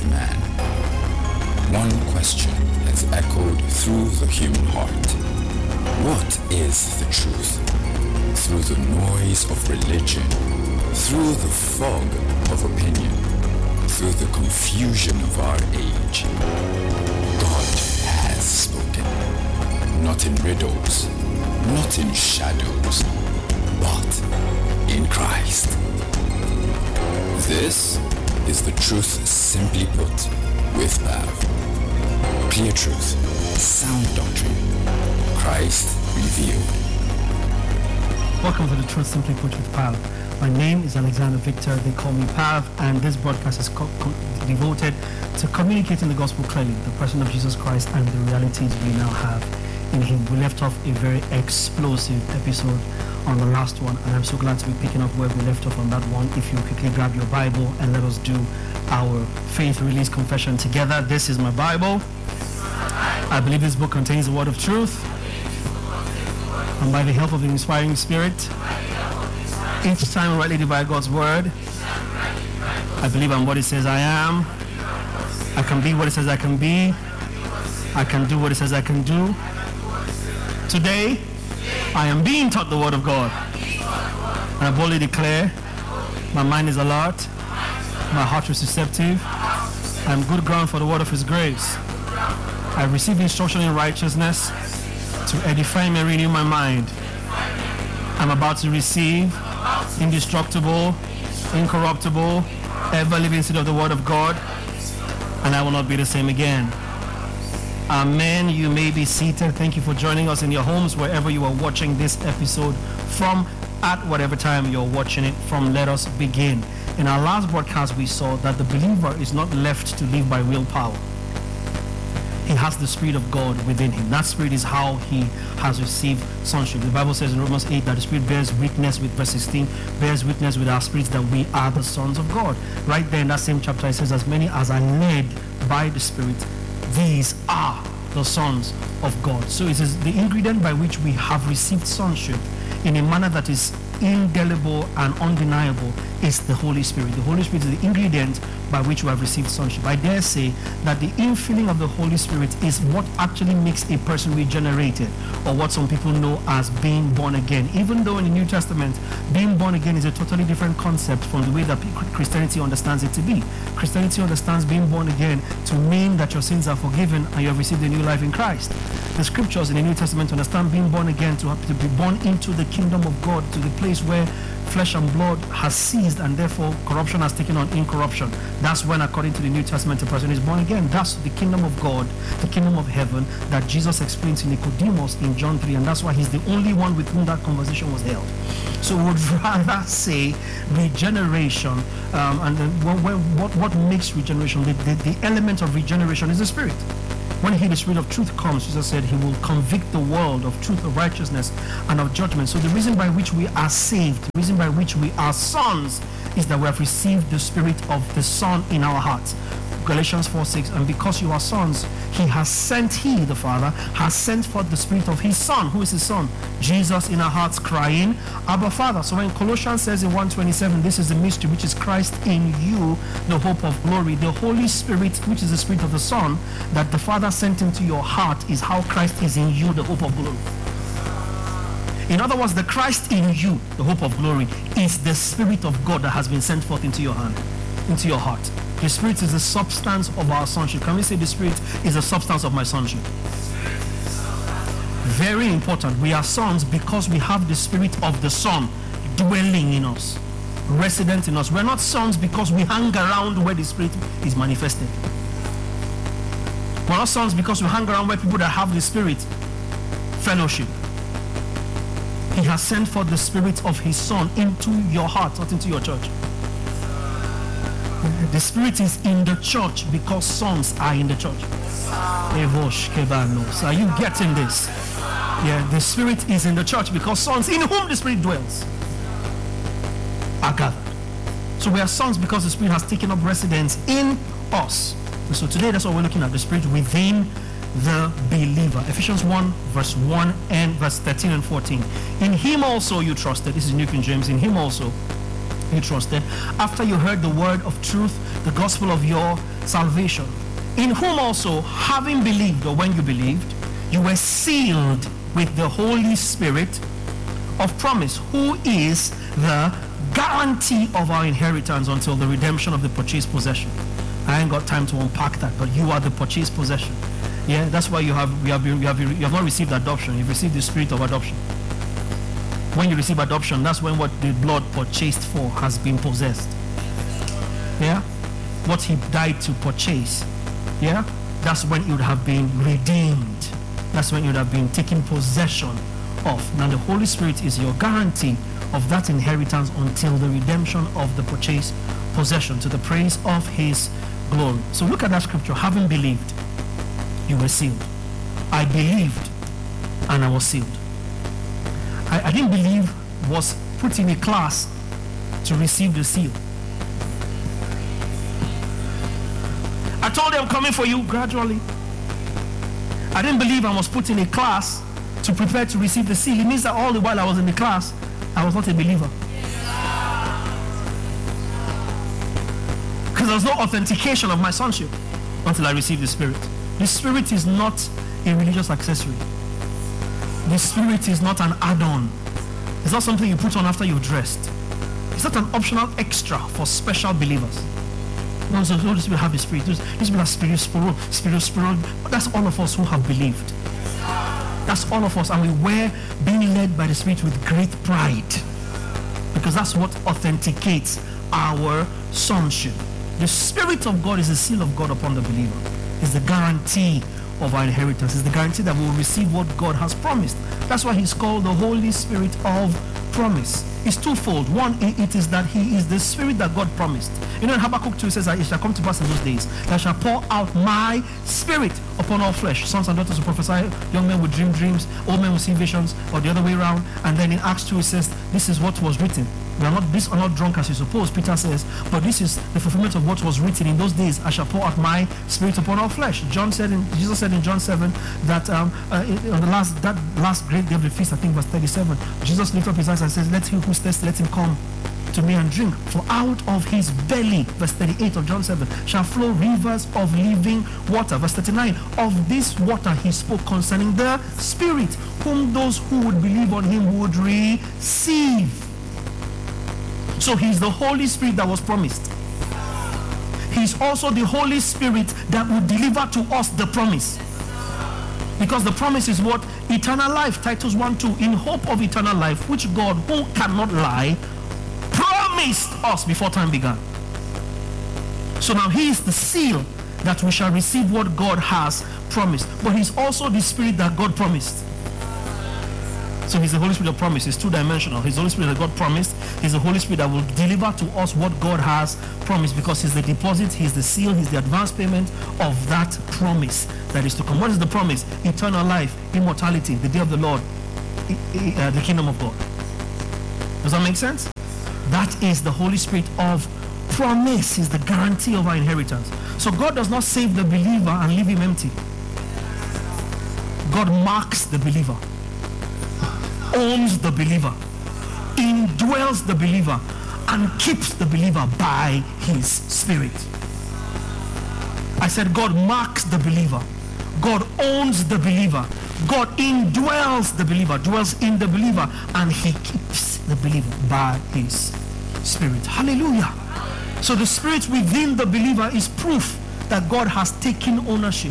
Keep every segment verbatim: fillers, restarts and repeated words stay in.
man. One question has echoed through the human heart. What is the truth? Through the noise of religion, through the fog of opinion, through the confusion of our age, God has spoken. Not in riddles, not in shadows, but in Christ. This is the truth simply put with Pav. Clear truth, sound doctrine, Christ revealed. Welcome to the Truth Simply Put with Pav. My name is Alexander Victor. They call me Pav, and this broadcast is co- co- devoted to communicating the gospel clearly, the person of Jesus Christ and the realities we now have in Him. We left off a very explosive episode on the last one, and I'm so glad to be picking up where we left off on that one. If you quickly grab your Bible and let us do our faith release confession together. This is my Bible. I believe this book contains the word of truth, and by the help of the inspiring Spirit, each time rightly divided God's word, I believe I'm what it says I am. I can be what it says I can be. I can do what it says I can do. Today, I am being taught the word of God. And I boldly declare, my mind is alert, my heart is receptive. I am good ground for the word of His grace. I receive instruction in righteousness to edify and renew my mind. I'm about to receive indestructible, incorruptible, ever-living seed of the word of God, and I will not be the same again. Amen. You may be seated. Thank you for joining us in your homes, wherever you are watching this episode from, at whatever time you're watching it from. Let us begin. In our last broadcast, we saw that the believer is not left to live by willpower. He has the Spirit of God within him. That Spirit is how he has received sonship. The Bible says in Romans eight that the Spirit bears witness with, verse sixteen, bears witness with our spirits that we are the sons of God. Right there in that same chapter, it says, as many as are led by the Spirit, these are the sons of God. So it is the ingredient by which we have received sonship in a manner that is indelible and undeniable is the Holy Spirit. The Holy Spirit is the ingredient by which we have received sonship. I dare say that the infilling of the Holy Spirit is what actually makes a person regenerated, or what some people know as being born again. Even though in the New Testament, being born again is a totally different concept from the way that Christianity understands it to be. Christianity understands being born again to mean that your sins are forgiven and you have received a new life in Christ. The scriptures in the New Testament understand being born again to have to be born into the kingdom of God, to the place where flesh and blood has ceased and therefore corruption has taken on incorruption. That's when, according to the New Testament, a person is born again. That's the kingdom of God, the kingdom of heaven that Jesus explained to Nicodemus in John three, and that's why he's the only one with whom that conversation was held. So we would rather say regeneration, um, and then what, what, what makes regeneration, the, the, the element of regeneration is the Spirit. When He, the Spirit of truth, comes, Jesus said He will convict the world of truth, of righteousness, and of judgment. So the reason by which we are saved, the reason by which we are sons, is that we have received the Spirit of the Son in our hearts. Galatians four six, and because you are sons, He has sent, He, the Father, has sent forth the Spirit of His Son. Who is His Son? Jesus in our hearts, crying, Abba, Father. So when Colossians says in one twenty-seven, this is the mystery, which is Christ in you, the hope of glory. The Holy Spirit, which is the Spirit of the Son, that the Father sent into your heart, is how Christ is in you, the hope of glory. In other words, the Christ in you, the hope of glory, is the Spirit of God that has been sent forth into your hand, into your heart. The Spirit is the substance of our sonship. Can we say the Spirit is the substance of my sonship? Very important. We are sons because we have the Spirit of the Son dwelling in us, resident in us. We're not sons because we hang around where the Spirit is manifested. We're not sons because we hang around where people that have the Spirit fellowship. He has sent forth the Spirit of His Son into your heart, not into your church. The Spirit is in the church because sons are in the church. Are you getting this? Yeah, the Spirit is in the church because sons in whom the Spirit dwells are gathered. So we are sons because the Spirit has taken up residence in us. And so today that's what we're looking at, the Spirit within the believer. Ephesians one verse one and verse thirteen and fourteen. In Him also you trusted. This is New King James. In Him also you trusted, after you heard the word of truth, the gospel of your salvation, in whom also, having believed, or when you believed, you were sealed with the Holy Spirit of promise, who is the guarantee of our inheritance until the redemption of the purchased possession. I ain't got time to unpack that, but you are the purchased possession. Yeah, that's why you have you have you have you have not received adoption. You've received the spirit of adoption. When you receive adoption, that's when what the blood purchased for has been possessed. Yeah, what he died to purchase. Yeah, that's when it would have been redeemed. That's when it would have been taken possession of. Now the Holy Spirit is your guarantee of that inheritance until the redemption of the purchased possession, to the praise of his glory. So look at that scripture. Having believed, you were sealed. I believed and I was sealed. I, I didn't believe was put in a class to receive the seal. I told them, I'm coming for you gradually. I didn't believe I was put in a class to prepare to receive the seal. It means that all the while I was in the class, I was not a believer. Because there was no authentication of my sonship until I received the Spirit. The Spirit is not a religious accessory. The Spirit is not an add-on. It's not something you put on after you've dressed. It's not an optional extra for special believers. No, so Holy Spirit have the Spirit. These people are spirit, spirit, spirit, spirit. But that's all of us who have believed. That's all of us, and we were being led by the Spirit with great pride, because that's what authenticates our sonship. The Spirit of God is the seal of God upon the believer. It's the guarantee of our inheritance. It's the guarantee that we will receive what God has promised. That's why he's called the Holy Spirit of promise. It's twofold. One, it is that he is the Spirit that God promised. You know, in Habakkuk two, it says that it shall come to pass in those days that I shall pour out my Spirit upon all flesh. Sons and daughters will prophesy, young men will dream dreams, old men will see visions, or the other way around. And then in Acts two, it says, this is what was written. We are not, these are not drunk as you suppose, Peter says, but this is the fulfillment of what was written. In those days, I shall pour out my Spirit upon all flesh. John said, in, Jesus said in John seven that um, uh, on the last that last great day of the feast, I think verse thirty-seven, Jesus lifted up his eyes and says, let him who is thirsty, let him come to me and drink. For out of his belly, verse thirty-eight of John seven, shall flow rivers of living water. Verse thirty-nine, of this water he spoke concerning the Spirit, whom those who would believe on him would receive. So he's the Holy Spirit that was promised. He's also the Holy Spirit that will deliver to us the promise. Because the promise is what? Eternal life. Titus one two. In hope of eternal life, which God, who cannot lie, promised us before time began. So now he is the seal that we shall receive what God has promised. But he's also the Spirit that God promised. So he's the Holy Spirit of promise. It's two-dimensional. He's the Holy Spirit that God promised. He's the Holy Spirit that will deliver to us what God has promised, because he's the deposit, he's the seal, he's the advance payment of that promise that is to come. What is the promise? Eternal life, immortality, the day of the Lord, uh, the kingdom of God. Does that make sense? That is the Holy Spirit of promise. Is the guarantee of our inheritance. So God does not save the believer and leave him empty. God marks the believer, owns the believer, indwells the believer, and keeps the believer by his Spirit. I said God marks the believer, God owns the believer, God indwells the believer, dwells in the believer, and he keeps the believer by his Spirit. Hallelujah. So the Spirit within the believer is proof that God has taken ownership.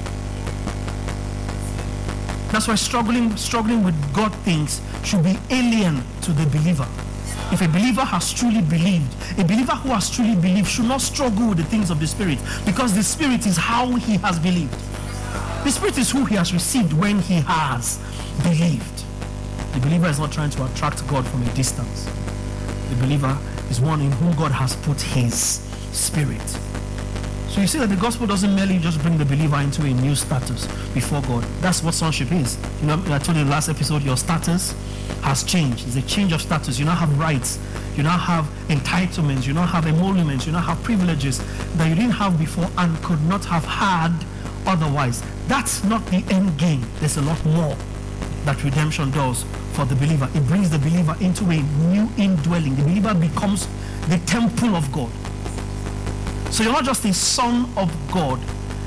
That's why struggling struggling with God things should be alien to the believer. If a believer has truly believed, a believer who has truly believed should not struggle with the things of the Spirit, because the Spirit is how he has believed. The Spirit is who he has received when he has believed. The believer is not trying to attract God from a distance. The believer is one in whom God has put his Spirit. So you see that the gospel doesn't merely just bring the believer into a new status before God. That's what sonship is. You know, I told you in the last episode, your status has changed. It's a change of status. You now have rights. You now have entitlements. You now have emoluments. You now have privileges that you didn't have before and could not have had otherwise. That's not the end game. There's a lot more that redemption does for the believer. It brings the believer into a new indwelling. The believer becomes the temple of God. So you're not just a son of God.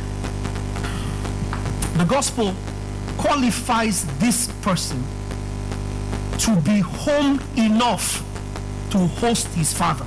The gospel qualifies this person to be home enough to host his father.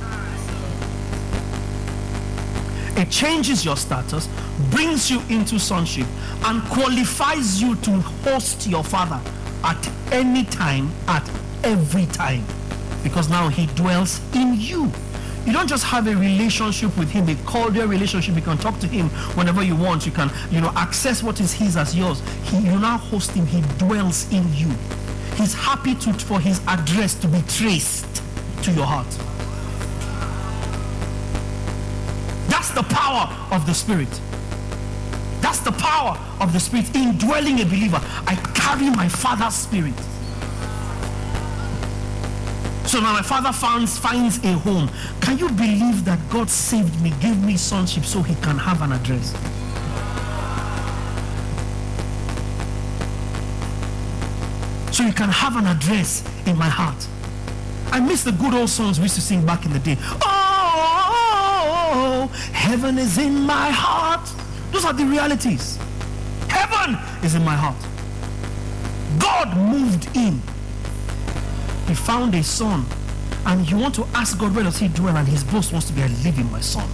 It changes your status, brings you into sonship, and qualifies you to host your father at any time, at every time, because now he dwells in you. You don't just have a relationship with him, a cordial relationship. You can talk to him whenever you want. You can, you know, access what is his as yours. He, you now host him. He dwells in you. He's happy to, for his address to be traced to your heart. That's the power of the Spirit. That's the power of the Spirit indwelling a believer. I carry my Father's Spirit. So now my Father finds, finds a home. Can you believe that God saved me, gave me sonship so he can have an address? So you can have an address in my heart. I miss the good old songs we used to sing back in the day. Oh, heaven is in my heart. Those are the realities. Heaven is in my heart. God moved in. He found a son, and you want to ask God, where does he dwell? And his boast wants to be, I live in my son.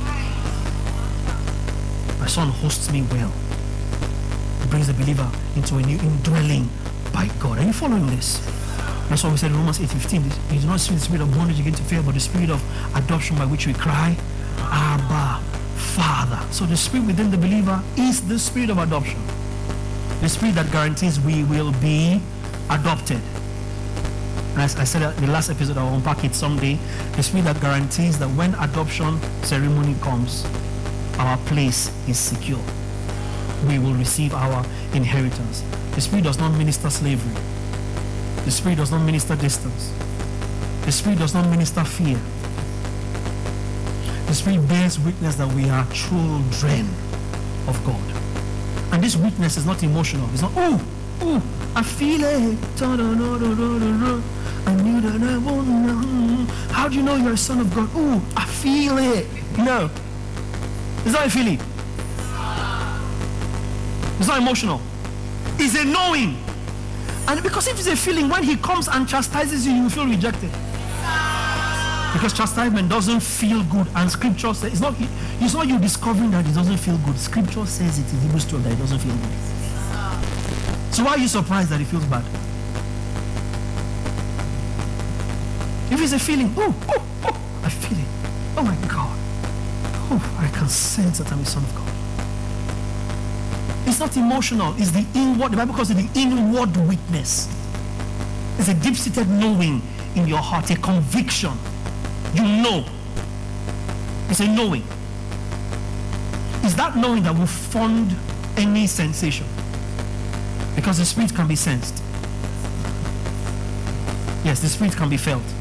My son hosts me well. He brings the believer into a new indwelling by God. Are you following this? That's why we said in Romans eight fifteen, you do not see the spirit of bondage again to fear, but the spirit of adoption by which we cry, Abba, Father. So the spirit within the believer is the spirit of adoption. The spirit that guarantees we will be adopted. And as I said in the last episode, I'll unpack it someday. The spirit that guarantees that when adoption ceremony comes, our place is secure. We will receive our inheritance. The spirit does not minister slavery. The spirit does not minister distance. The spirit does not minister fear. The spirit bears witness that we are children of God. And this witness is not emotional. It's not, oh, oh, I feel it. I knew that I won't know. How do you know you're a son of God? Oh, I feel it. No. It's not a feeling. It's not emotional. It's a knowing. And because if it's a feeling, when he comes and chastises you, you will feel rejected. Because chastisement doesn't feel good, and scripture says it's not, it's not you discovering that it doesn't feel good. Scripture says it in Hebrews twelve that it doesn't feel good. So why are you surprised that it feels bad? If it's a feeling, oh, oh, oh, I feel it. Oh my God. Oh, I can sense that I'm a son of God. It's not emotional. It's the inward. The Bible calls it the inward witness. It's a deep-seated knowing in your heart, a conviction. You know. It's a knowing. It's that knowing that will fund any sensation. Because the spirit can be sensed. Yes, the spirit can be felt.